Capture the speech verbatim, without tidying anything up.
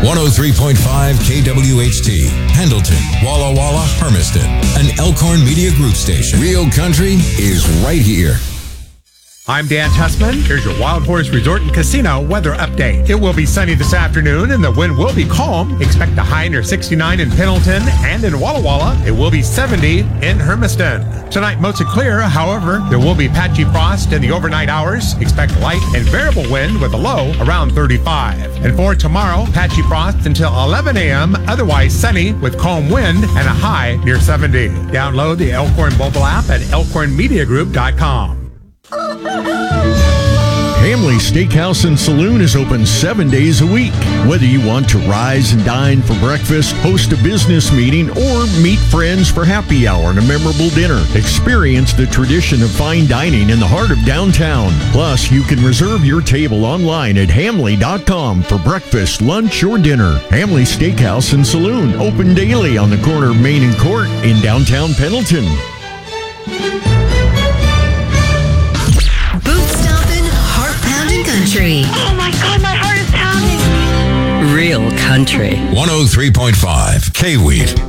one oh three point five K W H T, Pendleton, Walla Walla, Hermiston, an Elkhorn Media Group station. Real country is right here. I'm Dan Tussman. Here's your Wild Horse Resort and Casino weather update. It will be sunny this afternoon and the wind will be calm. Expect a high near sixty-nine in Pendleton and in Walla Walla. It will be seventy in Hermiston. Tonight, mostly clear. However, there will be patchy frost in the overnight hours. Expect light and variable wind with a low around thirty-five. And for tomorrow, patchy frost until eleven a.m. Otherwise sunny with calm wind and a high near seventy. Download the Elkhorn mobile app at elkhorn media group dot com. Hamley Steakhouse and Saloon is open seven days a week. Whether you want to rise and dine for breakfast, host a business meeting, or meet friends for happy hour and a memorable dinner, experience the tradition of fine dining in the heart of downtown. Plus, you can reserve your table online at hamley dot com for breakfast, lunch, or dinner. Hamley Steakhouse and Saloon, open daily on the corner of Main and Court in downtown Pendleton. Country. Oh my God, my heart is pounding. Real country. one oh three point five K-Wheat.